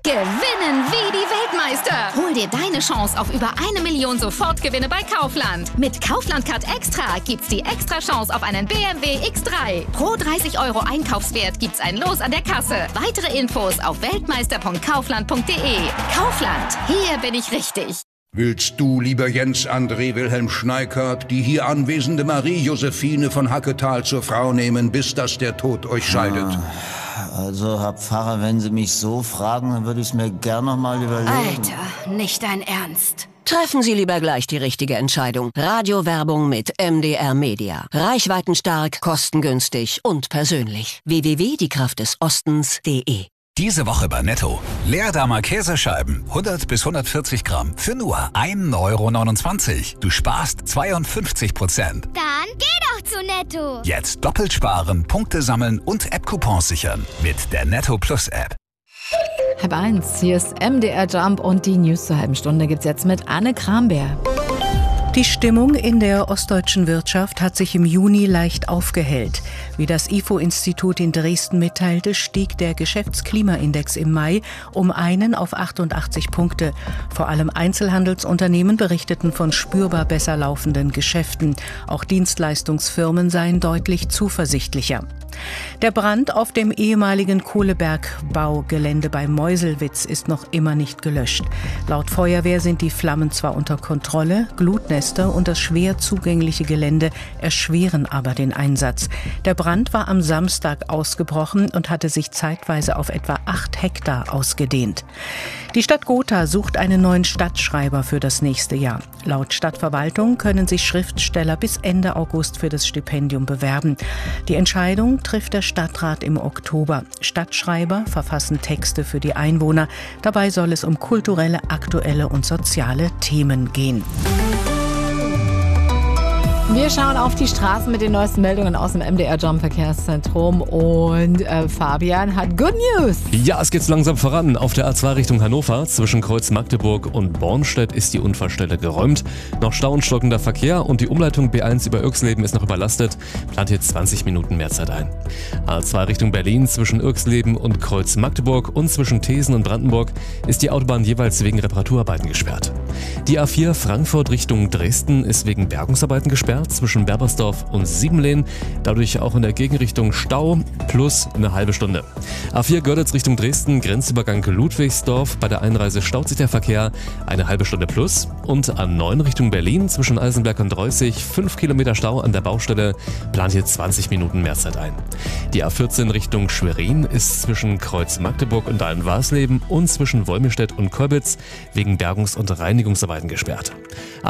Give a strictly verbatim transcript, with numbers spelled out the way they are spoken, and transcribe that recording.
Gewinnen wie die Weltmeister. Hol dir deine Chance auf über eine Million Sofortgewinne bei Kaufland. Mit Kaufland-Card Extra gibt's die Extra-Chance auf einen B M W X drei. Pro dreißig Euro Einkaufswert gibt's ein Los an der Kasse. Weitere Infos auf weltmeister punkt kaufland punkt de. Kaufland, hier bin ich richtig. Willst du, lieber Jens André Wilhelm Schneikert, die hier anwesende Marie-Josephine von Hacketal zur Frau nehmen, bis dass der Tod euch scheidet? Also, Herr Pfarrer, wenn Sie mich so fragen, dann würde ich es mir gern noch mal überlegen. Alter, nicht dein Ernst. Treffen Sie lieber gleich die richtige Entscheidung. Radiowerbung mit M D R Media. Reichweitenstark, kostengünstig und persönlich. w w w punkt die kraft des ostens punkt de. Diese Woche bei Netto. Leerdammer Käsescheiben, hundert bis hundertvierzig Gramm, für nur ein Euro neunundzwanzig. Du sparst zweiundfünfzig Prozent. Dann geh doch zu Netto. Jetzt doppelt sparen, Punkte sammeln und App-Coupons sichern mit der Netto Plus App. Halb eins, hier ist M D R Jump und die News zur halben Stunde gibt's jetzt mit Anne Kramberg. Die Stimmung in der ostdeutschen Wirtschaft hat sich im Juni leicht aufgehellt. Wie das I F O-Institut in Dresden mitteilte, stieg der Geschäftsklimaindex im Mai um einen auf achtundachtzig Punkte. Vor allem Einzelhandelsunternehmen berichteten von spürbar besser laufenden Geschäften. Auch Dienstleistungsfirmen seien deutlich zuversichtlicher. Der Brand auf dem ehemaligen Kohlebergbaugelände bei Meuselwitz ist noch immer nicht gelöscht. Laut Feuerwehr sind die Flammen zwar unter Kontrolle, Glutnester und das schwer zugängliche Gelände erschweren aber den Einsatz. Der Brand war am Samstag ausgebrochen und hatte sich zeitweise auf etwa acht Hektar ausgedehnt. Die Stadt Gotha sucht einen neuen Stadtschreiber für das nächste Jahr. Laut Stadtverwaltung können sich Schriftsteller bis Ende August für das Stipendium bewerben. Die Entscheidung trifft der Stadtrat im Oktober. Stadtschreiber verfassen Texte für die Einwohner. Dabei soll es um kulturelle, aktuelle und soziale Themen gehen. Wir schauen auf die Straßen mit den neuesten Meldungen aus dem M D R Jump Verkehrszentrum und äh, Fabian hat Good News. Ja, es geht langsam voran. Auf der A zwei Richtung Hannover zwischen Kreuz Magdeburg und Bornstedt ist die Unfallstelle geräumt. Noch Stau und stockender Verkehr und die Umleitung B eins über Irxleben ist noch überlastet. Plant hier zwanzig Minuten mehr Zeit ein. A zwei Richtung Berlin zwischen Irxleben und Kreuz Magdeburg und zwischen Thesen und Brandenburg ist die Autobahn jeweils wegen Reparaturarbeiten gesperrt. Die A vier Frankfurt Richtung Dresden ist wegen Bergungsarbeiten gesperrt zwischen Berbersdorf und Siebenlehn. Dadurch auch in der Gegenrichtung Stau plus eine halbe Stunde. A vier Görlitz Richtung Dresden, Grenzübergang Ludwigsdorf. Bei der Einreise staut sich der Verkehr eine halbe Stunde plus. Und A neun Richtung Berlin zwischen Eisenberg und Reußig, fünf Kilometer Stau an der Baustelle, plant hier zwanzig Minuten mehr Zeit ein. Die A vierzehn Richtung Schwerin ist zwischen Kreuz Magdeburg und Dahlen-Warsleben und zwischen Wolmirstedt und Kolbitz wegen Bergungs- und Reinigungsarbeiten gesperrt.